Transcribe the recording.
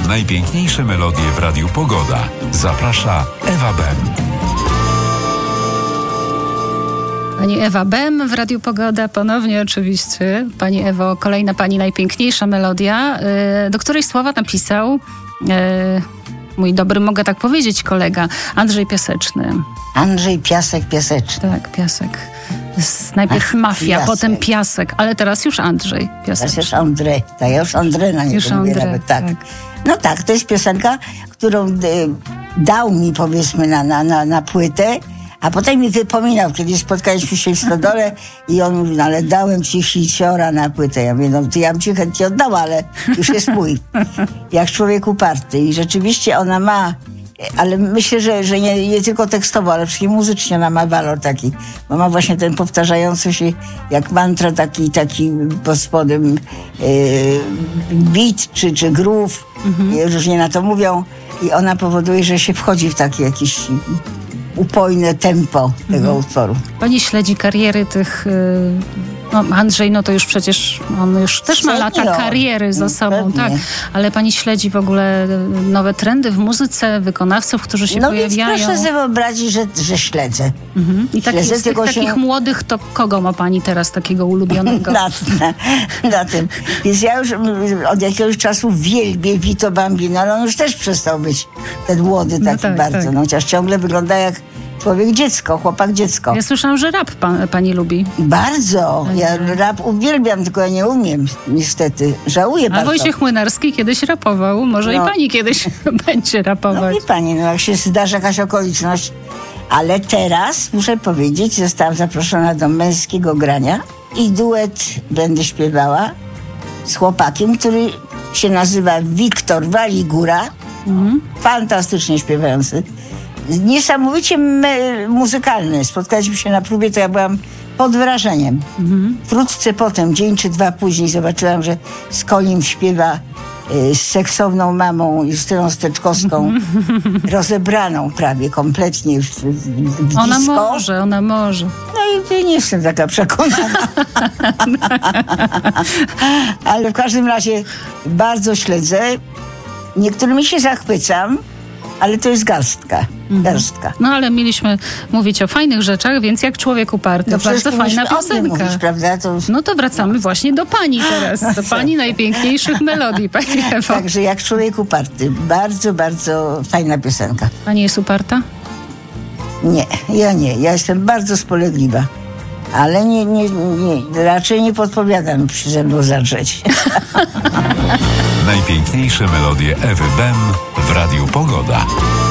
Najpiękniejsze melodie w Radiu Pogoda. Zaprasza Ewa Bem. Pani Ewa Bem w Radiu Pogoda, ponownie oczywiście. Pani Ewo, kolejna Pani najpiękniejsza melodia, do której słowa napisał mój dobry, mogę tak powiedzieć, kolega Andrzej Piaseczny. Andrzej Piaseczny. Tak, Piasek. Najpierw Mafia, Piasek. Potem Piasek, ale teraz już Andrzej Piaseczny. Teraz już Andrzej, tak, ja już Andrzej na niego Już mówię Andrzej, nawet, tak. tak. No tak, to jest piosenka, którą dał mi, powiedzmy, na płytę, a potem mi wypominał, kiedy spotkaliśmy się w Stodole i on mówi, no ale dałem ci Siciora na płytę. Ja mówię, no to ja bym ci chętnie oddała, ale już jest mój. Jak człowiek uparty. I rzeczywiście ona ma, ale myślę, że nie tylko tekstowo, ale przecież muzycznie ona ma walor taki, bo ma właśnie ten powtarzający się jak mantra taki pod spodem beat czy groove, różnie na to mówią, i ona powoduje, że się wchodzi w takie jakieś upojne tempo tego utworu. Pani śledzi kariery tych... Andrzej, no to już przecież on już też ma lata kariery za sobą, pewnie. Tak, ale pani śledzi w ogóle nowe trendy w muzyce, wykonawców, którzy się pojawiają. Więc proszę sobie wyobrazić, że śledzę. I z takich młodych, to kogo ma pani teraz takiego ulubionego? na tym. Więc ja już od jakiegoś czasu wielbię Vito Bambino, ale on już też przestał być ten młody taki bardzo. Tak. No, chociaż ciągle wygląda jak człowiek dziecko, chłopak dziecko. Ja słyszałam, że rap pani lubi. Bardzo. Ja rap uwielbiam, tylko ja nie umiem, niestety. Żałuję bardzo. A Wojciech Młynarski kiedyś rapował. Może i pani kiedyś będzie rapować. No wie pani, jak się zdarzy jakaś okoliczność. Ale teraz, muszę powiedzieć, zostałam zaproszona do męskiego grania i duet będę śpiewała z chłopakiem, który się nazywa Wiktor Waligura. Fantastycznie śpiewający. Niesamowicie muzykalny. Spotkaliśmy się na próbie, to ja byłam pod wrażeniem. Wkrótce potem, dzień czy dwa później, zobaczyłam, że Skolim śpiewa z seksowną mamą Justyną Steczkowską, rozebraną prawie kompletnie w disco. Ona może. No i nie jestem taka przekonana. Ale w każdym razie bardzo śledzę. Niektórymi się zachwycam, ale to jest garstka. No ale mieliśmy mówić o fajnych rzeczach, więc jak człowiek uparty, bardzo fajna piosenka. Mówisz, prawda? No to wracamy właśnie do pani teraz, do pani najpiękniejszych melodii, pani Ewo. Także jak człowiek uparty, bardzo, bardzo fajna piosenka. Pani jest uparta? Nie, ja nie. Ja jestem bardzo spolegliwa. Ale raczej nie podpowiadam ze mną zadrzeć. Najpiękniejsze melodie Ewy Bem w Radiu Pogoda.